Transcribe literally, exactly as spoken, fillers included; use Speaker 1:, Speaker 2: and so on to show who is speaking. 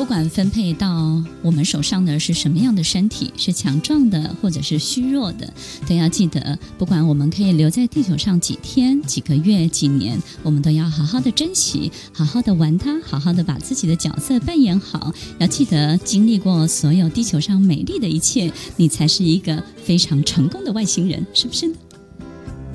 Speaker 1: 管分配到我们手上的是什么样的身体，是强壮的或者是虚弱的，都要记得，不管我们可以留在地球上几天、几个月、几年，我们都要好好的珍惜，好好的玩它，好好的把自己的角色扮演好。要记得经历过所有地球上美丽的一切，你才是一个非常成功的外星人，是不是呢？